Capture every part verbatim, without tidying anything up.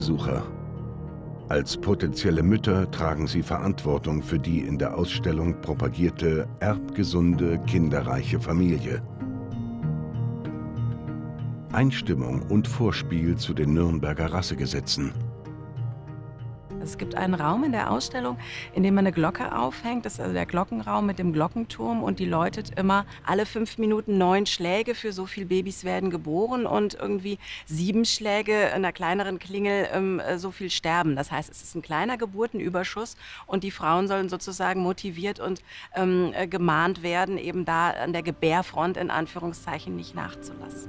Besucher. Als potenzielle Mütter tragen sie Verantwortung für die in der Ausstellung propagierte erbgesunde, kinderreiche Familie. Einstimmung und Vorspiel zu den Nürnberger Rassegesetzen. Es gibt einen Raum in der Ausstellung, in dem man eine Glocke aufhängt. Das ist also der Glockenraum mit dem Glockenturm und die läutet immer alle fünf Minuten neun Schläge. Für so viele Babys werden geboren und irgendwie sieben Schläge in einer kleineren Klingel ähm, so viel sterben. Das heißt, es ist ein kleiner Geburtenüberschuss und die Frauen sollen sozusagen motiviert und ähm, gemahnt werden, eben da an der Gebärfront in Anführungszeichen nicht nachzulassen.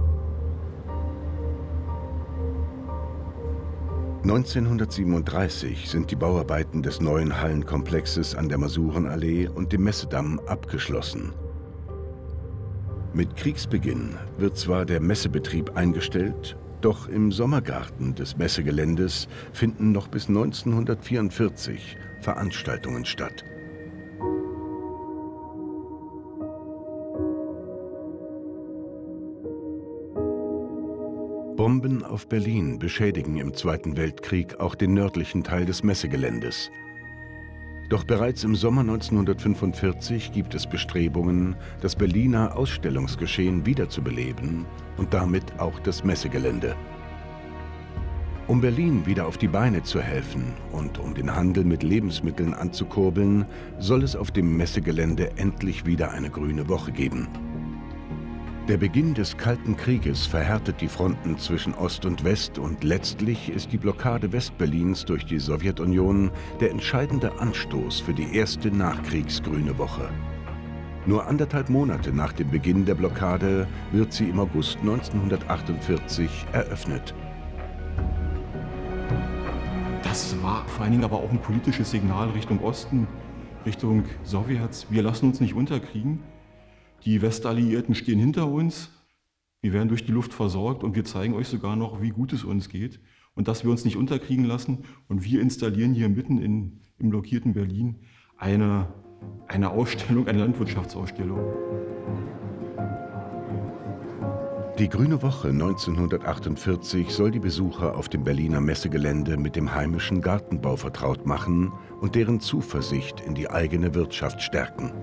neunzehnhundertsiebenunddreißig sind die Bauarbeiten des neuen Hallenkomplexes an der Masurenallee und dem Messedamm abgeschlossen. Mit Kriegsbeginn wird zwar der Messebetrieb eingestellt, doch im Sommergarten des Messegeländes finden noch bis neunzehnhundertvierundvierzig Veranstaltungen statt. Bomben auf Berlin beschädigen im Zweiten Weltkrieg auch den nördlichen Teil des Messegeländes. Doch bereits im Sommer neunzehnhundertfünfundvierzig gibt es Bestrebungen, das Berliner Ausstellungsgeschehen wiederzubeleben und damit auch das Messegelände. Um Berlin wieder auf die Beine zu helfen und um den Handel mit Lebensmitteln anzukurbeln, soll es auf dem Messegelände endlich wieder eine grüne Woche geben. Der Beginn des Kalten Krieges verhärtet die Fronten zwischen Ost und West und letztlich ist die Blockade Westberlins durch die Sowjetunion der entscheidende Anstoß für die erste Nachkriegsgrüne Woche. Nur anderthalb Monate nach dem Beginn der Blockade wird sie im August neunzehnhundertachtundvierzig eröffnet. Das war vor allen Dingen aber auch ein politisches Signal Richtung Osten, Richtung Sowjets. Wir lassen uns nicht unterkriegen. Die Westalliierten stehen hinter uns, wir werden durch die Luft versorgt und wir zeigen euch sogar noch, wie gut es uns geht und dass wir uns nicht unterkriegen lassen. Und wir installieren hier mitten in, im blockierten Berlin eine, eine Ausstellung, eine Landwirtschaftsausstellung. Die Grüne Woche neunzehnhundertachtundvierzig soll die Besucher auf dem Berliner Messegelände mit dem heimischen Gartenbau vertraut machen und deren Zuversicht in die eigene Wirtschaft stärken.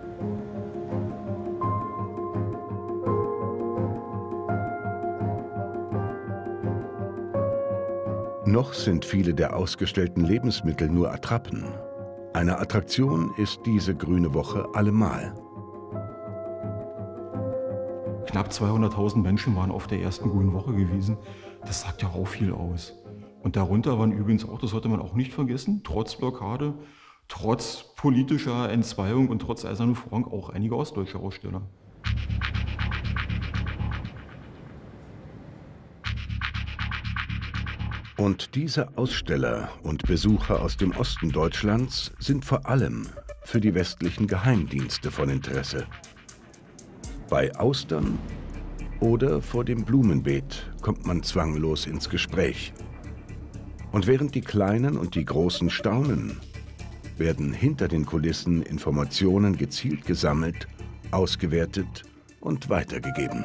Noch sind viele der ausgestellten Lebensmittel nur Attrappen. Eine Attraktion ist diese Grüne Woche allemal. Knapp zweihunderttausend Menschen waren auf der ersten Grünen Woche gewesen. Das sagt ja auch viel aus. Und darunter waren übrigens auch, das sollte man auch nicht vergessen, trotz Blockade, trotz politischer Entzweiung und trotz Eisernen Vorhang auch einige ostdeutsche Aussteller. Und diese Aussteller und Besucher aus dem Osten Deutschlands sind vor allem für die westlichen Geheimdienste von Interesse. Bei Austern oder vor dem Blumenbeet kommt man zwanglos ins Gespräch. Und während die Kleinen und die Großen staunen, werden hinter den Kulissen Informationen gezielt gesammelt, ausgewertet und weitergegeben.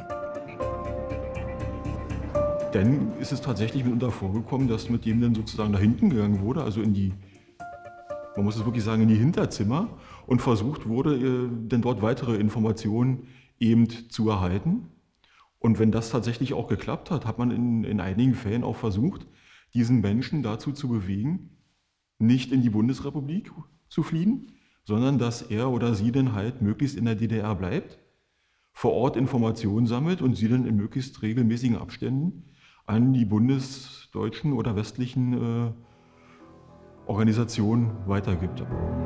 Dann ist es tatsächlich mitunter vorgekommen, dass mit dem dann sozusagen nach hinten gegangen wurde, also in die, man muss es wirklich sagen, in die Hinterzimmer und versucht wurde, äh, dann dort weitere Informationen eben zu erhalten. Und wenn das tatsächlich auch geklappt hat, hat man in, in einigen Fällen auch versucht, diesen Menschen dazu zu bewegen, nicht in die Bundesrepublik zu fliehen, sondern dass er oder sie dann halt möglichst in der D D R bleibt, vor Ort Informationen sammelt und sie dann in möglichst regelmäßigen Abständen an die bundesdeutschen oder westlichen äh, Organisationen weitergibt.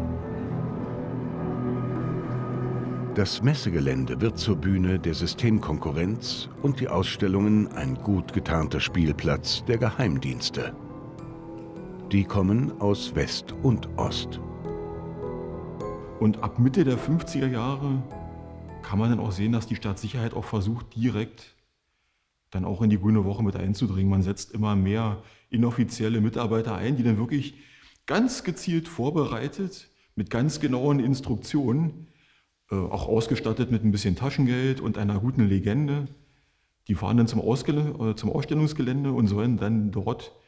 Das Messegelände wird zur Bühne der Systemkonkurrenz und die Ausstellungen ein gut getarnter Spielplatz der Geheimdienste. Die kommen aus West und Ost. Und ab Mitte der fünfziger Jahre kann man dann auch sehen, dass die Staatssicherheit auch versucht, direkt dann auch in die Grüne Woche mit einzudringen. Man setzt immer mehr inoffizielle Mitarbeiter ein, die dann wirklich ganz gezielt vorbereitet, mit ganz genauen Instruktionen, äh, auch ausgestattet mit ein bisschen Taschengeld und einer guten Legende. Die fahren dann zum, Ausgel- äh, zum Ausstellungsgelände und sollen dann dort